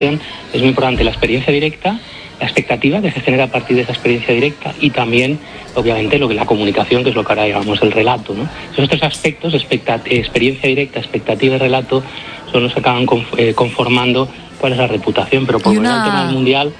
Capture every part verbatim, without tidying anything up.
es muy importante la experiencia directa, la expectativa que se genera a partir de esa experiencia directa y también, obviamente, lo que la comunicación, que es lo que ahora llamamos el relato, ¿no? Esos tres aspectos, experiencia directa, expectativa y relato, son los que acaban conformando cuál es la reputación. Pero por una... el tema del Mundial...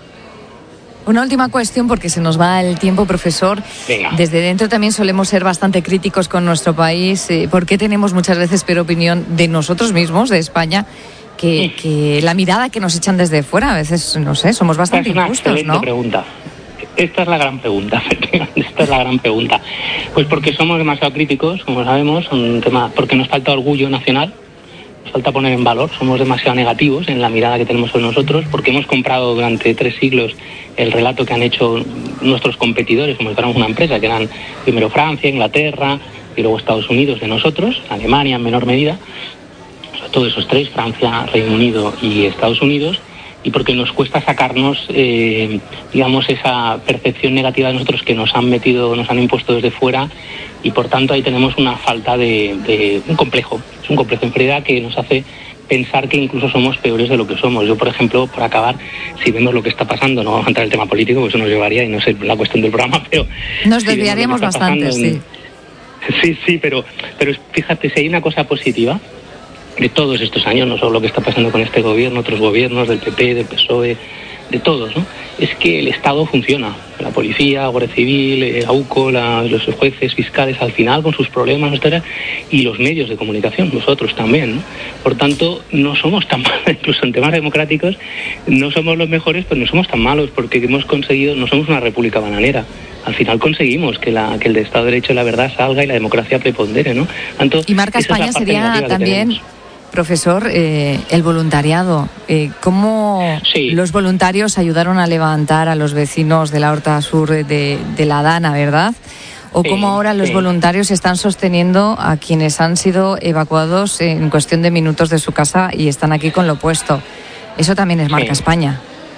Una última cuestión, porque se nos va el tiempo, profesor. Venga. Desde dentro también solemos ser bastante críticos con nuestro país. ¿Por qué tenemos muchas veces peor opinión de nosotros mismos, de España, que, que la mirada que nos echan desde fuera? A veces, no sé, somos bastante Esta es una injustos, excelente ¿no? pregunta. Esta es la gran pregunta, esta es la gran pregunta. Pues porque somos demasiado críticos, como sabemos, un tema, porque nos falta orgullo nacional, nos falta poner en valor, somos demasiado negativos en la mirada que tenemos sobre nosotros, porque hemos comprado durante tres siglos el relato que han hecho nuestros competidores, como si fuéramos una empresa, que eran primero Francia, Inglaterra y luego Estados Unidos de nosotros, Alemania en menor medida, sobre todo esos tres, Francia, Reino Unido y Estados Unidos, y porque nos cuesta sacarnos, eh, digamos, esa percepción negativa de nosotros que nos han metido, nos han impuesto desde fuera, y por tanto ahí tenemos una falta de, de un complejo, es un complejo de inferioridad que nos hace pensar que incluso somos peores de lo que somos. Yo, por ejemplo, por acabar, si vemos lo que está pasando, no vamos a entrar en el tema político, porque eso nos llevaría, y no sé la cuestión del programa, pero... Nos desviaríamos si bastante, en... sí. Sí, sí, pero, pero fíjate, si hay una cosa positiva de todos estos años, no solo lo que está pasando con este gobierno, otros gobiernos, del P P, del P S O E, de todos, ¿no? Es que el Estado funciona. La policía, Guardia Civil, eh, AUCO, la, los jueces, fiscales, al final con sus problemas, etcétera, y los medios de comunicación, nosotros también, ¿no? Por tanto, no somos tan malos, incluso en temas democráticos, no somos los mejores, pero no somos tan malos, porque hemos conseguido, no somos una república bananera. Al final conseguimos que, la, que el Estado de Derecho y la verdad salga y la democracia prepondere, ¿no? Tanto, y Marca España es sería también... Profesor, eh, el voluntariado, eh, ¿cómo sí. los voluntarios ayudaron a levantar a los vecinos de la Horta Sur de, de la Dana, verdad? ¿O sí, cómo ahora los sí. voluntarios están sosteniendo a quienes han sido evacuados en cuestión de minutos de su casa y están aquí con lo opuesto? Eso también es Marca sí. España.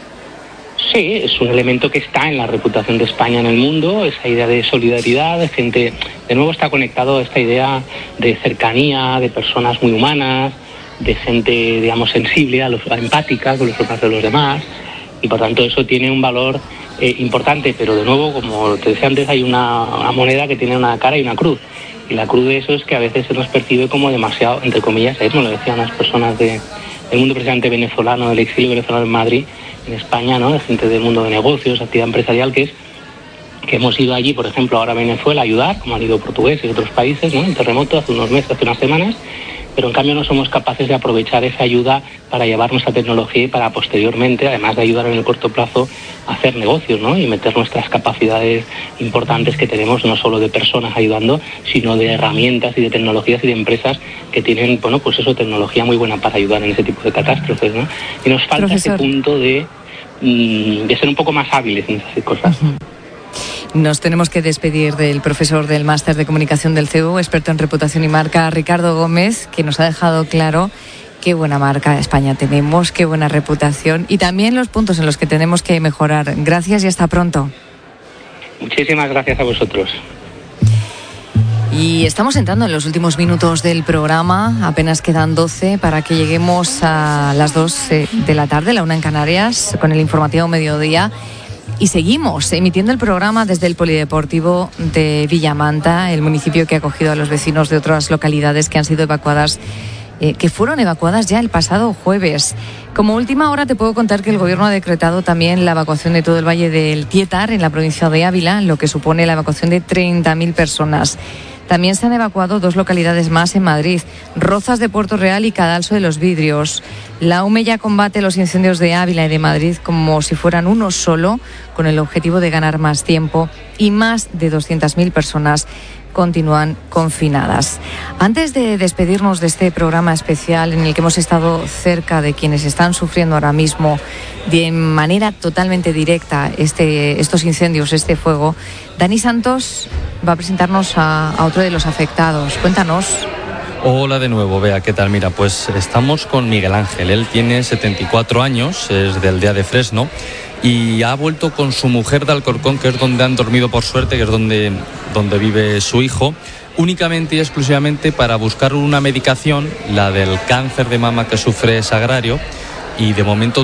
Sí, es un elemento que está en la reputación de España en el mundo, esa idea de solidaridad, de gente, de nuevo está conectado a esta idea de cercanía, de personas muy humanas, de gente, digamos, sensible, a los, a empática con los problemas de los demás, y por tanto eso tiene un valor eh, importante, pero de nuevo, como te decía antes, hay una, una moneda que tiene una cara y una cruz, y la cruz de eso es que a veces se nos percibe como demasiado, entre comillas, eso me lo decían las personas de, del mundo precisamente venezolano, del exilio venezolano en Madrid, en España, ¿no? De gente del mundo de negocios, actividad empresarial, que es que hemos ido allí, por ejemplo, ahora a Venezuela a ayudar, como han ido portugueses y otros países, ¿no? En terremoto hace unos meses, hace unas semanas, pero en cambio no somos capaces de aprovechar esa ayuda para llevar nuestra tecnología y para posteriormente, además de ayudar en el corto plazo, a hacer negocios, ¿no? Y meter nuestras capacidades importantes que tenemos, no solo de personas ayudando, sino de herramientas y de tecnologías y de empresas que tienen, bueno, pues eso, tecnología muy buena para ayudar en ese tipo de catástrofes, ¿no? Y nos falta Profesor. ese punto de, de ser un poco más hábiles en esas cosas. Uh-huh. Nos tenemos que despedir del profesor del Máster de Comunicación del C E U, experto en reputación y marca, Ricardo Gómez, que nos ha dejado claro qué buena marca España tenemos, qué buena reputación y también los puntos en los que tenemos que mejorar. Gracias y hasta pronto. Muchísimas gracias a vosotros. Y estamos entrando en los últimos minutos del programa, apenas quedan doce para que lleguemos a las dos de la tarde, la una en Canarias, con el informativo Mediodía. Y seguimos emitiendo el programa desde el Polideportivo de Villamanta, el municipio que ha acogido a los vecinos de otras localidades que han sido evacuadas, eh, que fueron evacuadas ya el pasado jueves. Como última hora te puedo contar que el Gobierno ha decretado también la evacuación de todo el Valle del Tietar, en la provincia de Ávila, lo que supone la evacuación de treinta mil personas. También se han evacuado dos localidades más en Madrid, Rozas de Puerto Real y Cadalso de los Vidrios. La U M E ya combate los incendios de Ávila y de Madrid como si fueran uno solo, con el objetivo de ganar más tiempo, y más de doscientas mil personas continúan confinadas. Antes de despedirnos de este programa especial en el que hemos estado cerca de quienes están sufriendo ahora mismo de manera totalmente directa este, estos incendios, este fuego, Dani Santos va a presentarnos a, a otro de los afectados. Cuéntanos. Hola de nuevo, Bea, ¿qué tal? Mira, pues estamos con Miguel Ángel. Él tiene setenta y cuatro años, es de Aldea de Fresno y ha vuelto con su mujer de Alcorcón, que es donde han dormido por suerte, que es donde, donde vive su hijo, únicamente y exclusivamente para buscar una medicación, la del cáncer de mama que sufre Sagrario, y de momento